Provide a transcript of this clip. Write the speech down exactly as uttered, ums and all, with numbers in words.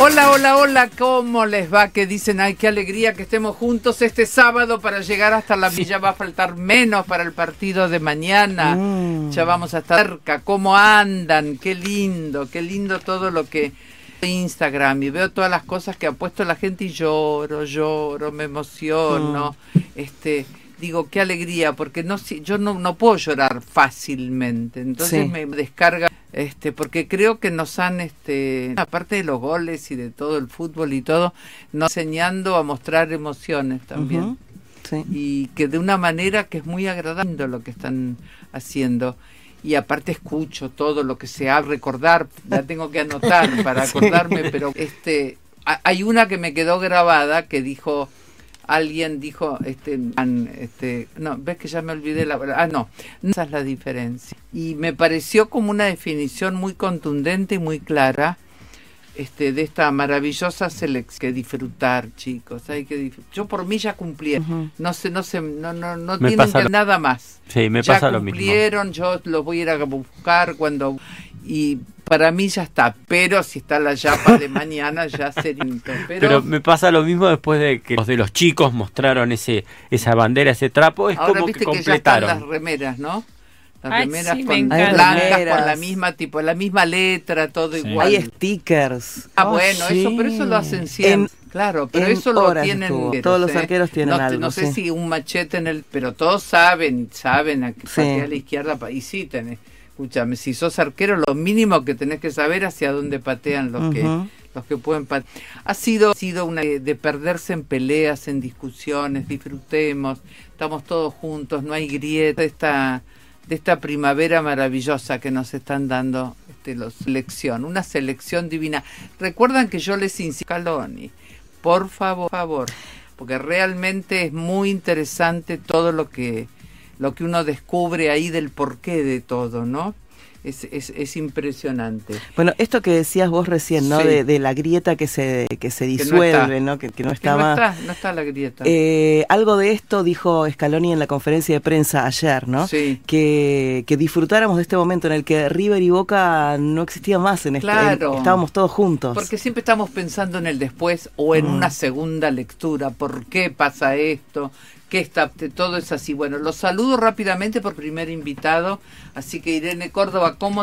Hola, hola, hola, ¿cómo les va? Que dicen, ay, qué alegría que estemos juntos este sábado para llegar hasta la villa. Va a faltar menos para el partido de mañana. Mm. Ya vamos a estar cerca. ¿Cómo andan? Qué lindo, qué lindo todo lo que... Instagram y veo todas las cosas que ha puesto la gente y lloro, lloro, me emociono. Mm. Este... Digo, qué alegría, porque no yo no, no puedo llorar fácilmente, entonces sí. me descarga, este, porque creo que nos han, este, aparte de los goles y de todo el fútbol y todo, nos enseñando a mostrar emociones también. Uh-huh. Sí. Y que de una manera que es muy agradable lo que están haciendo. Y aparte escucho todo lo que se ha recordar, la tengo que anotar para acordarme, sí. Pero este, hay una que me quedó grabada que dijo... Alguien dijo, este, este, no, ves que ya me olvidé la palabra, ah, no, esa es la diferencia. Y me pareció como una definición muy contundente y muy clara, este, de esta maravillosa selección. Que disfrutar, chicos, hay que disfrutar. Yo por mí ya cumplí, uh-huh. no sé, no sé, no, no, no tienen que lo... nada más. Sí, me ya pasa lo mismo. Ya cumplieron, yo los voy a ir a buscar cuando, y para mí ya está, pero si está la yapa de mañana ya sería. Pero, pero me pasa lo mismo después de que los de los chicos mostraron ese esa bandera, ese trapo, es ahora como viste que completaron. Que ya están las remeras, ¿no? Las Ay, remeras sí, con blancas, con la misma tipo, la misma letra, todo sí. Igual. Hay stickers. Ah, oh, bueno, sí. eso, pero eso lo hacen siempre. En, claro, pero eso lo tienen. Arqueros, todos los arqueros tienen no, algo. No sé sí. si un machete en el, pero todos saben, saben a que sí. patear a la izquierda y sí tenés. Escúchame, si sos arquero, lo mínimo que tenés que saber hacia dónde patean los uh-huh. que los que pueden patear. Ha sido, ha sido una de, de perderse en peleas, en discusiones, disfrutemos, estamos todos juntos, no hay grieta de esta, de esta primavera maravillosa que nos están dando este, la selección, una selección divina. Recuerdan que yo les insisto, Scaloni, por favor, por favor, porque realmente es muy interesante todo lo que lo que uno descubre ahí del porqué de todo, ¿no? Es, es, es impresionante. Bueno, esto que decías vos recién, ¿no? Sí. De, de la grieta que se que se disuelve, que no, ¿no? Que, que no estaba. Que no está, no está la grieta. Eh, algo de esto dijo Scaloni en la conferencia de prensa ayer, ¿no? Sí. Que, que disfrutáramos de este momento en el que River y Boca no existían más, en claro. este, en, estábamos todos juntos. Porque siempre estamos pensando en el después o en mm. una segunda lectura. ¿Por qué pasa esto? Que está, todo es así. Bueno, los saludo rápidamente por primer invitado, así que Irene Córdoba, ¿cómo